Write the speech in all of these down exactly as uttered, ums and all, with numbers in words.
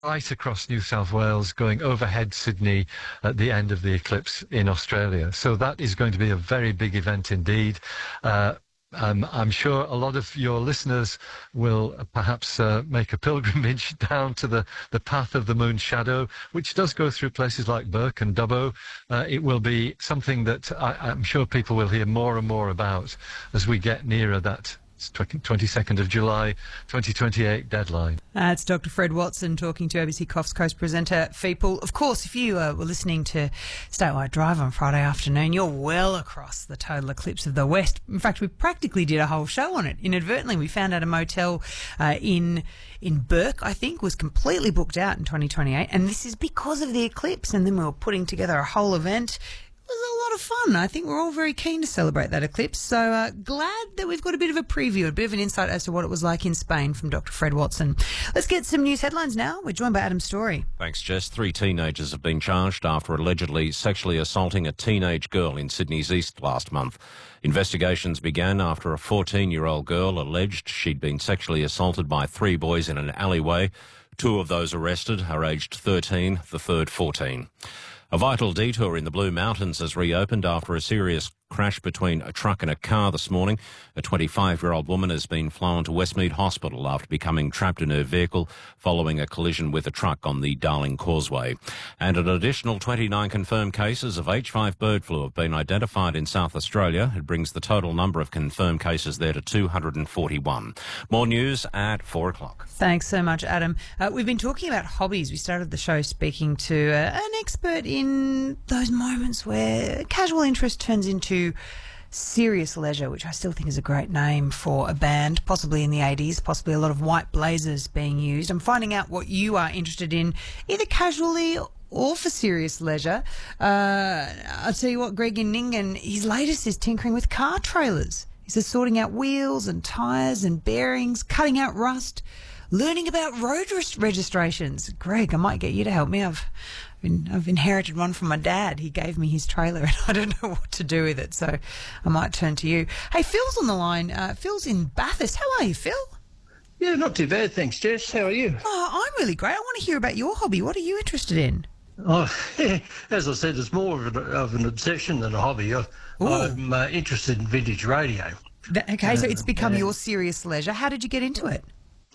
right across New South Wales, going overhead Sydney at the end of the eclipse in Australia. So that is going to be a very big event indeed. Uh, Um, I'm sure a lot of your listeners will perhaps uh, make a pilgrimage down to the, the path of the moon's shadow, which does go through places like Burke and Dubbo. Uh, it will be something that I, I'm sure people will hear more and more about as we get nearer that twenty-second of July, twenty twenty-eight deadline. Uh, it's Doctor Fred Watson talking to A B C Coffs Coast presenter Feeple. Of course, if you uh, were listening to Statewide Drive on Friday afternoon, you're well across the total eclipse of the West. In fact, we practically did a whole show on it. Inadvertently, we found out a motel uh, in in Burke, I think, was completely booked out in twenty twenty-eight, and this is because of the eclipse. And then we were putting together a whole event. It was a lot of fun. I think we're all very keen to celebrate that eclipse. So uh, glad that we've got a bit of a preview, a bit of an insight as to what it was like in Spain from Doctor Fred Watson. Let's get some news headlines now. We're joined by Adam Story. Thanks, Jess. Three teenagers have been charged after allegedly sexually assaulting a teenage girl in Sydney's East last month. Investigations began after a fourteen-year-old girl alleged she'd been sexually assaulted by three boys in an alleyway. Two of those arrested are aged thirteen, the third fourteen. A vital detour in the Blue Mountains has reopened after a serious crash between a truck and a car this morning. A twenty-five-year-old woman has been flown to Westmead Hospital after becoming trapped in her vehicle following a collision with a truck on the Darling Causeway. And an additional twenty-nine confirmed cases of H five bird flu have been identified in South Australia. It brings the total number of confirmed cases there to two hundred forty-one. More news at four o'clock. Thanks so much, Adam. Uh, we've been talking about hobbies. We started the show speaking to uh, an expert in those moments where casual interest turns into serious leisure, which I still think is a great name for a band, possibly in the eighties, possibly a lot of white blazers being used. I'm finding out what you are interested in, either casually or for serious leisure. Uh, I'll tell you what, Greg in Ningen, his latest is tinkering with car trailers. He says sorting out wheels and tyres and bearings, cutting out rust, learning about road res- registrations. Greg, I might get you to help me. I've been, I've inherited one from my dad. He gave me his trailer and I don't know what to do with it, so I might turn to you. Hey, Phil's on the line. Uh, Phil's in Bathurst. How are you, Phil? Yeah, not too bad, thanks, Jess. How are you? Oh, I'm really great. I want to hear about your hobby. What are you interested in? Oh, as I said, it's more of an, of an obsession than a hobby. I, I'm uh, interested in vintage radio. That, okay, so Uh, it's become yeah. your serious leisure. How did you get into it?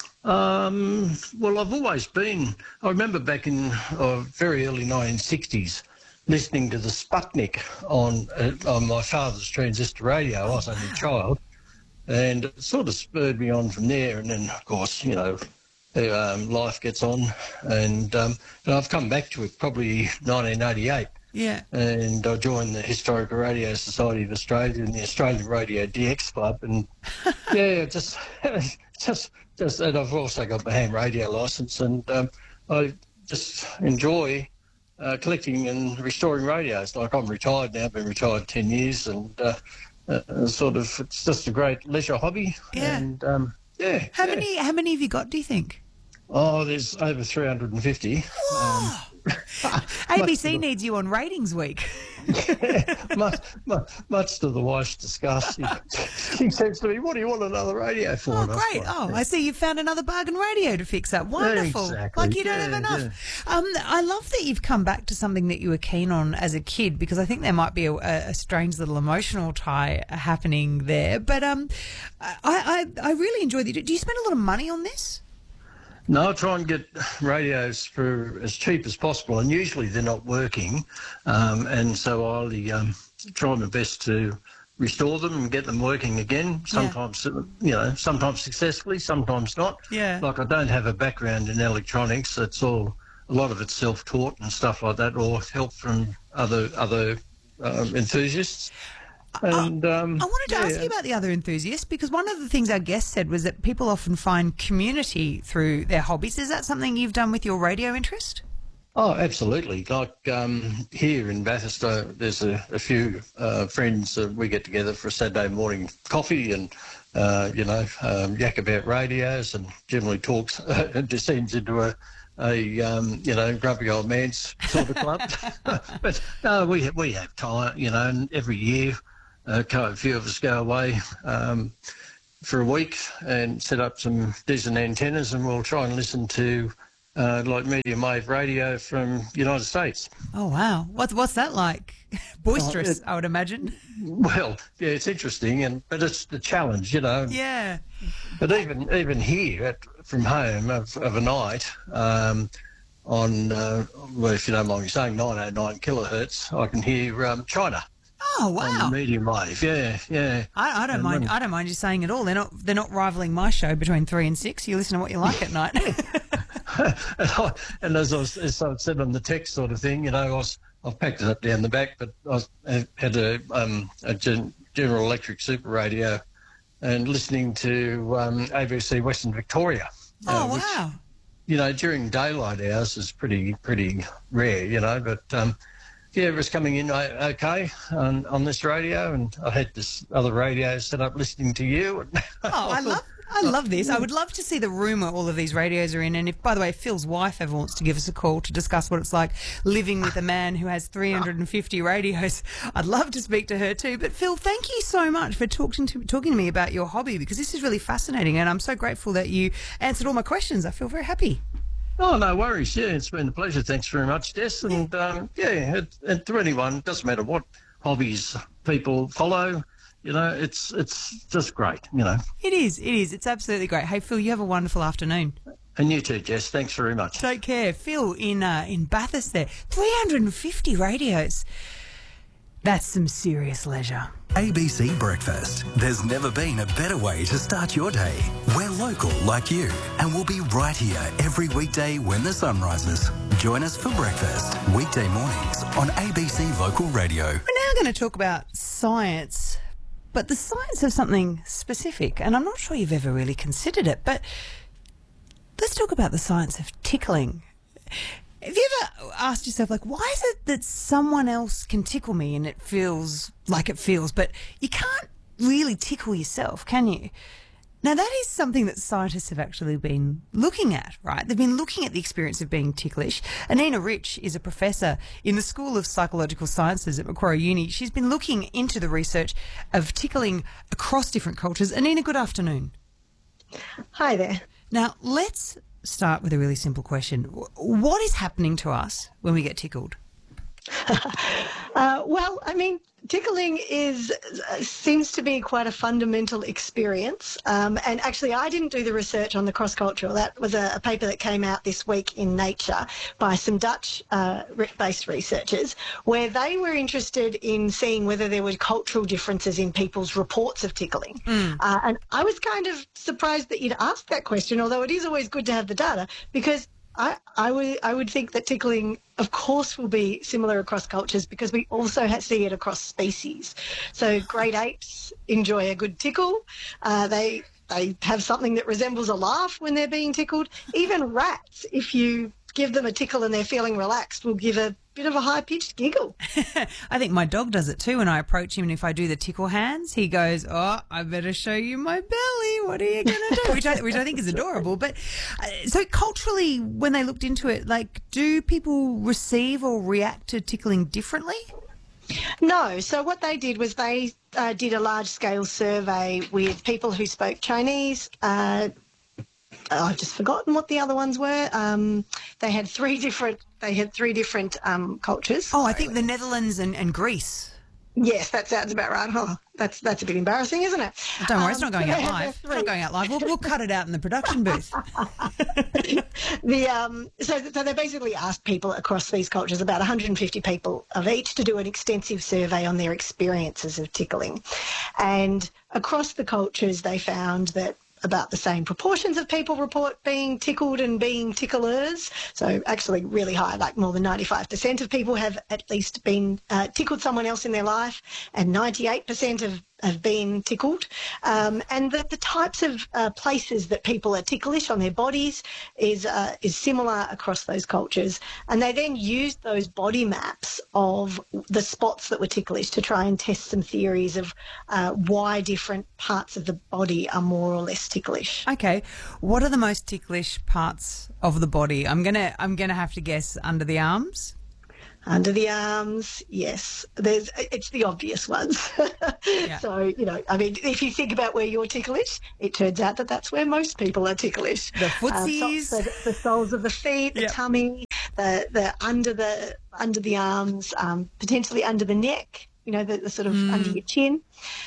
Um, well, I've always been. I remember back in uh, very early nineteen sixties listening to the Sputnik on, uh, on my father's transistor radio. I was only a child, and it sort of spurred me on from there. And then, of course, you know, um, life gets on, and, um, and I've come back to it probably nineteen eighty-eight. Yeah. And I joined the Historical Radio Society of Australia and the Australian Radio D X Club, and yeah, just, just, just, and I've also got my ham radio licence, and um, I just enjoy uh, collecting and restoring radios. Like, I'm retired now, I've been retired ten years, and uh, uh, sort of, it's just a great leisure hobby. Yeah. And um, yeah. How yeah. many? How many have you got? Do you think? Oh, there's over three hundred fifty. Um, A B C needs you on ratings week. yeah, much, much, much to the wife's disgust. She says to me, "What do you want another radio for?" Oh, And I was great. like, Oh, I see you've found another bargain radio to fix up. Wonderful. Exactly. Like you don't Yeah, have enough. yeah. Um, I love that you've come back to something that you were keen on as a kid, because I think there might be a, a strange little emotional tie happening there. But um, I, I, I really enjoy the... Do you spend a lot of money on this? No, I try and get radios for as cheap as possible, and usually they're not working, um, and so I'll um, try my best to restore them and get them working again. Sometimes, you know, sometimes successfully, sometimes not. Yeah. Like, I don't have a background in electronics. It's all, a lot of it's self-taught and stuff like that, or help from other other um, enthusiasts. And um, I wanted to yeah. ask you about the other enthusiasts, because one of the things our guest said was that people often find community through their hobbies. Is that something you've done with your radio interest? Oh, absolutely. Like um, here in Bathurst, uh, there's a, a few uh, friends. Uh, we get together for a Saturday morning coffee and, uh, you know, um, yak about radios, and generally talks, uh, it descends into a, a um, you know, grumpy old man's sort of club. But no, we, we have time, you know, and every year uh, a few of us go away um, for a week and set up some decent antennas, and we'll try and listen to uh, like medium wave radio from United States. Oh, wow. What's, what's that like? Boisterous, Oh, it- I would imagine. Well, yeah, it's interesting, and but it's the challenge, you know. Yeah. But even even here at, from home of, of a night, um, on, uh, well, if you don't mind me saying, nine oh nine kilohertz, I can hear um, China Oh, on wow. the medium wave. Yeah, yeah. I, I don't And mind. when- I don't mind you saying it all. They're not. They're not rivaling my show between three and six. You listen to what you like at night. and, I, and as I, was, as I said on the text sort of thing, you know, I was, I've packed it up down the back, but I was, I had a, um, a Gen, General Electric super radio and listening to um, A B C Western Victoria. Oh, uh, which, wow. you know, during daylight hours is pretty pretty rare, you know, but um, yeah, it was coming in o- okay on, on this radio, and I had this other radio set up listening to you. And Oh, I love. I love this. I would love to see the room where all of these radios are in. And if, by the way, Phil's wife ever wants to give us a call to discuss what it's like living with a man who has three hundred fifty radios, I'd love to speak to her too. But Phil, thank you so much for talking to talking to me about your hobby, because this is really fascinating, and I'm so grateful that you answered all my questions. I feel very happy. Oh, no worries. Yeah, it's been a pleasure. Thanks very much, Des. And um, yeah, it, and to anyone, doesn't matter what hobbies people follow, you know, it's it's just great, you know. It is. It is. It's absolutely great. Hey, Phil, you have a wonderful afternoon. And you too, Jess. Thanks very much. Take care. Phil in uh, in Bathurst there. three hundred fifty radios. That's some serious leisure. A B C Breakfast. There's never been a better way to start your day. We're local like you, and we'll be right here every weekday when the sun rises. Join us for breakfast, weekday mornings on A B C Local Radio. We're now going to talk about science, but the science of something specific, and I'm not sure you've ever really considered it, but let's talk about the science of tickling. Have you ever asked yourself, like, why is it that someone else can tickle me and it feels like it feels, but you can't really tickle yourself, can you? Now, that is something that scientists have actually been looking at, right? They've been looking at the experience of being ticklish. Anina Rich is a professor in the School of Psychological Sciences at Macquarie Uni. She's been looking into the research of tickling across different cultures. Anina, good afternoon. Hi there. Now, let's start with a really simple question. What is happening to us when we get tickled? Uh, well, I mean, tickling is uh, seems to be quite a fundamental experience. Um, and actually, I didn't do the research on the cross-cultural. That was a, a paper that came out this week in Nature by some Dutch-based uh, researchers, where they were interested in seeing whether there were cultural differences in people's reports of tickling. Mm. Uh, and I was kind of surprised that you'd asked that question, although it is always good to have the data, because I, I would I would think that tickling, of course, will be similar across cultures, because we also ha- see it across species. So great apes enjoy a good tickle. Uh, they they have something that resembles a laugh when they're being tickled. Even rats, if you give them a tickle and they're feeling relaxed, will give a bit of a high-pitched giggle. I think my dog does it too. When I approach him and if I do the tickle hands, he goes, "Oh, I better show you my belly. What are you going to do?" Which I, which I think is adorable. But uh, so culturally, when they looked into it, like, do people receive or react to tickling differently? No. So what they did was they uh, did a large-scale survey with people who spoke Chinese. Uh, I've just forgotten what the other ones were. Um, they had three different. They had three different um, cultures. Oh, I think the Netherlands and, and Greece. Yes, that sounds about right. Oh, that's that's a bit embarrassing, isn't it? Don't worry, it's Um, not going so out they had live. their It's three. not going out live. We'll, we'll cut it out in the production booth. The um, so so they basically asked people across these cultures, about one hundred fifty people of each, to do an extensive survey on their experiences of tickling, and across the cultures they found that about the same proportions of people report being tickled and being ticklers. So actually really high, like more than ninety-five percent of people have at least been uh, tickled someone else in their life, and ninety-eight percent have, have been tickled. Um, and the, the types of uh, places that people are ticklish on their bodies is uh, is similar across those cultures. And they then used those body maps of the spots that were ticklish to try and test some theories of uh, why different parts of the body are more or less ticklish. Okay, what are the most ticklish parts of the body? I'm gonna I'm gonna have to guess under the arms. Under the arms, yes. There's it's the obvious ones. Yeah. So, you know, I mean, if you think about where you're ticklish, it turns out that that's where most people are ticklish. The footsies. Um, so, so the, the soles of the feet, the Yep. tummy, the the under the under the arms, um, potentially under the neck. You know, the, the sort of Mm. under your chin.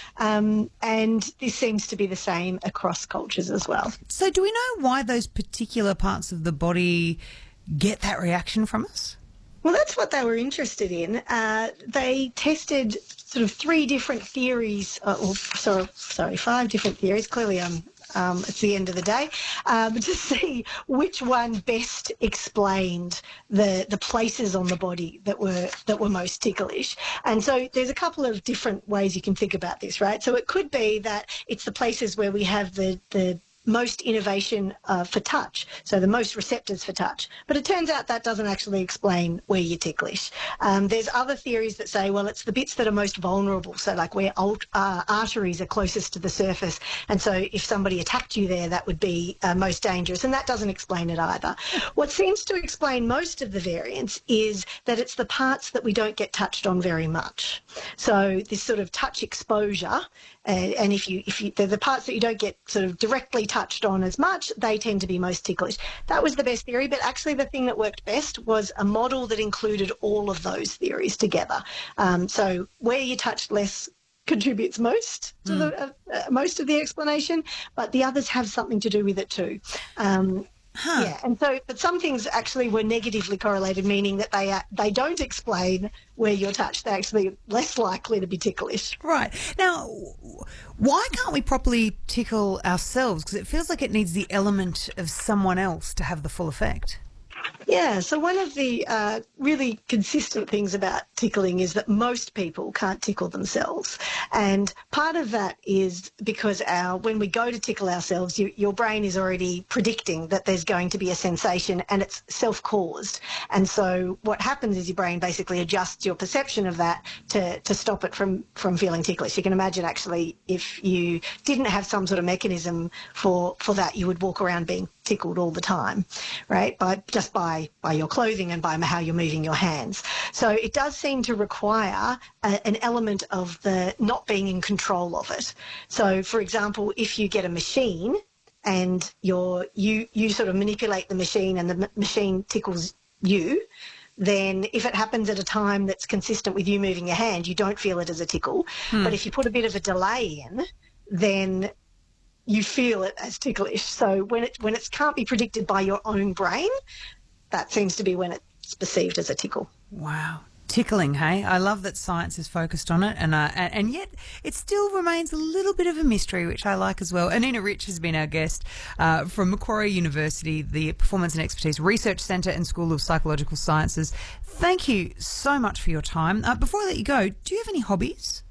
Um, and this seems to be the same across cultures as well. So do we know why those particular parts of the body get that reaction from us? Well, that's what they were interested in. Uh, they tested sort of three different theories, uh, or sorry, sorry, five different theories. Clearly, um, um, it's the end of the day, um, to see which one best explained the the places on the body that were that were most ticklish. And so, there's a couple of different ways you can think about this, right? So it could be that it's the places where we have the the most innovation uh, for touch, so the most receptors for touch. But it turns out that doesn't actually explain where you're ticklish. Um, there's other theories that say, well, it's the bits that are most vulnerable, so like where alt, uh, arteries are closest to the surface, and so if somebody attacked you there, that would be uh, most dangerous, and that doesn't explain it either. What seems to explain most of the variance is that it's the parts that we don't get touched on very much. So this sort of touch exposure, uh, and if you, if you, they're the parts that you don't get sort of directly touched on as much, they tend to be most ticklish. That was the best theory, but actually the thing that worked best was a model that included all of those theories together. Um, so where you touched less contributes most to Mm. the uh, uh, most of the explanation, but the others have something to do with it too. Um, Huh. Yeah, and so, but some things actually were negatively correlated, meaning that they uh, they don't explain where you're touched. They're actually less likely to be ticklish. Right. Now, w- why can't we properly tickle ourselves? Because it feels like it needs the element of someone else to have the full effect. Yeah, so one of the uh, really consistent things about tickling is that most people can't tickle themselves. And part of that is because our when we go to tickle ourselves, you, your brain is already predicting that there's going to be a sensation and it's self-caused. And so what happens is your brain basically adjusts your perception of that to, to stop it from, from feeling ticklish. You can imagine actually if you didn't have some sort of mechanism for, for that, you would walk around being tickled all the time, right? By just by by your clothing and by how you're moving your hands. So it does seem to require a, an element of the not being in control of it. So, for example, if you get a machine and you're you you sort of manipulate the machine and the m- machine tickles you, then if it happens at a time that's consistent with you moving your hand, you don't feel it as a tickle. Hmm. But if you put a bit of a delay in, then you feel it as ticklish. So when it when it can't be predicted by your own brain, that seems to be when it's perceived as a tickle. Wow. Tickling, hey? I love that science is focused on it, and uh, and and yet it still remains a little bit of a mystery, which I like as well. Anina Rich has been our guest uh, from Macquarie University, the Performance and Expertise Research Centre and School of Psychological Sciences. Thank you so much for your time. Uh, before I let you go, do you have any hobbies?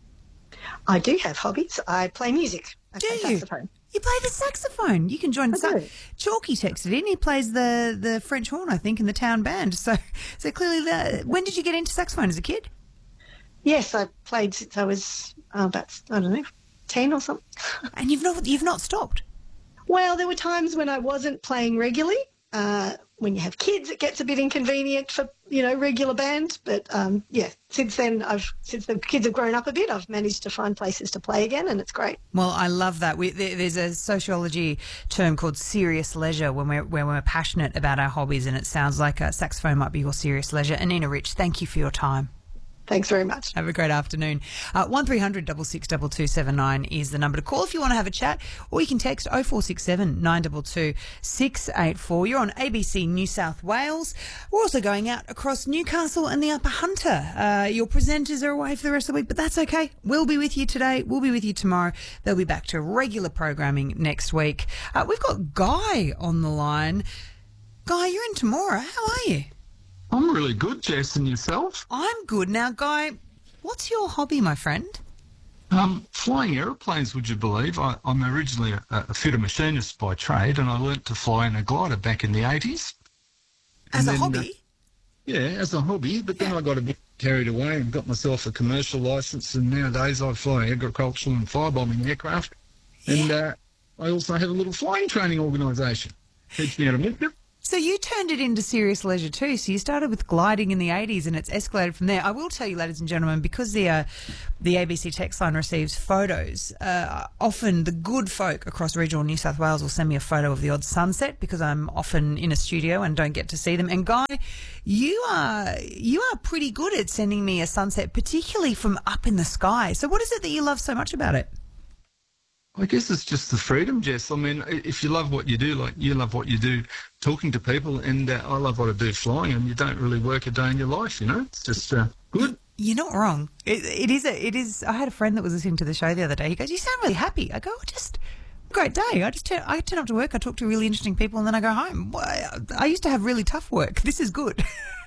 I do have hobbies. I play music. I Do play you? saxophone. You play the saxophone. You can join. I Sa- do. Chalky texted in. He plays the, the French horn, I think, in the town band. So, so clearly, the, when did you get into saxophone as a kid? Yes, I played since I was uh, about, I don't know, ten or something. And you've not you've not stopped. Well, there were times when I wasn't playing regularly. Uh, when you have kids, it gets a bit inconvenient for, you know, regular band. But, um, yeah, since then, I've since the kids have grown up a bit, I've managed to find places to play again, and it's great. Well, I love that. We, there, there's a sociology term called serious leisure when we're when we're passionate about our hobbies, and it sounds like a saxophone might be your serious leisure. Anina Rich, thank you for your time. Thanks very much. Have a great afternoon. Uh, one three hundred six six two two seven nine is the number to call if you want to have a chat, or you can text oh four six seven nine two two six eight four. You're on A B C New South Wales. We're also going out across Newcastle and the Upper Hunter. Uh, your presenters are away for the rest of the week, but that's okay. We'll be with you today. We'll be with you tomorrow. They'll be back to regular programming next week. Uh, we've got Guy on the line. Guy, you're in Temora. How are you? I'm really good, Jess, and yourself? I'm good. Now, Guy, what's your hobby, my friend? Um, flying aeroplanes, would you believe? I, I'm originally a, a fitter machinist by trade, and I learnt to fly in a glider back in the eighties. As And a then, hobby? uh, yeah, as a hobby, but then I got a bit carried away and got myself a commercial licence, and nowadays I fly agricultural and firebombing aircraft. And uh, I also have a little flying training organisation. Teach me how to make them. So you turned it into serious leisure too. So you started with gliding in the eighties and it's escalated from there. I will tell you, ladies and gentlemen, because the uh, the A B C text line receives photos, uh, often the good folk across regional New South Wales will send me a photo of the odd sunset because I'm often in a studio and don't get to see them. And Guy, you are you are pretty good at sending me a sunset, particularly from up in the sky. So what is it that you love so much about it? I guess it's just the freedom, Jess. I mean, if you love what you do, like you love what you do, talking to people, and uh, I love what I do flying, and you don't really work a day in your life, you know? It's just uh, good. You're not wrong. It, it is. A, it is. I had a friend that was listening to the show the other day. He goes, "You sound really happy." I go, oh, "Just great day. I just turn, I turn up to work. I talk to really interesting people, and then I go home. I used to have really tough work. This is good."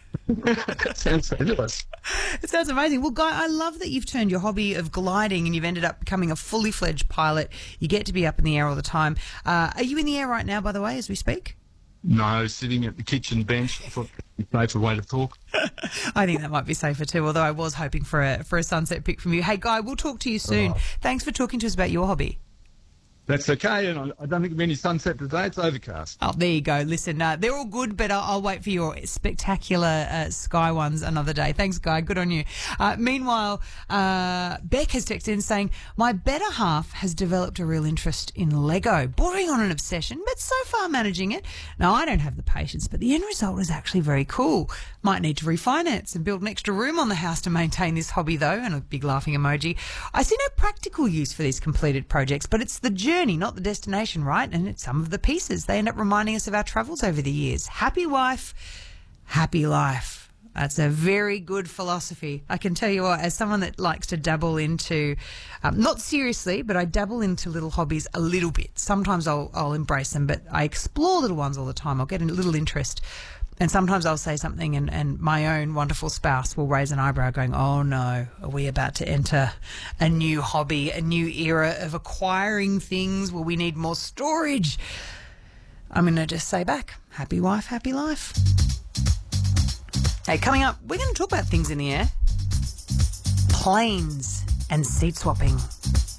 That sounds fabulous. It sounds amazing. Well, Guy, I love that you've turned your hobby of gliding and you've ended up becoming a fully fledged pilot. You get to be up in the air all the time. Uh, are you in the air right now, by the way, as we speak? No, sitting at the kitchen bench. I thought it'd be a safer way to talk. I think that might be safer too, although I was hoping for a for a sunset pic from you. Hey, Guy, we'll talk to you soon. Oh. Thanks for talking to us about your hobby. That's okay, and I don't think there'll be any sunset today. It's overcast. Oh, there you go. Listen, uh, they're all good, but I'll, I'll wait for your spectacular uh, sky ones another day. Thanks, Guy. Good on you. Uh, meanwhile, uh, Beck has texted in saying, my better half has developed a real interest in Lego, bordering on an obsession, but so far managing it. Now, I don't have the patience, but the end result is actually very cool. Might need to refinance and build an extra room on the house to maintain this hobby, though, and a big laughing emoji. I see no practical use for these completed projects, but it's the journey, not the destination, right? And it's some of the pieces. They end up reminding us of our travels over the years. Happy wife, happy life. That's a very good philosophy. I can tell you what, as someone that likes to dabble into, um, not seriously, but I dabble into little hobbies a little bit. Sometimes I'll, I'll embrace them, but I explore little ones all the time. I'll get a little interest. And sometimes I'll say something and, and my own wonderful spouse will raise an eyebrow going, oh no, are we about to enter a new hobby, a new era of acquiring things? Will we need more storage? I'm going to just say back, happy wife, happy life. Hey, coming up, we're going to talk about things in the air. Planes and seat swapping.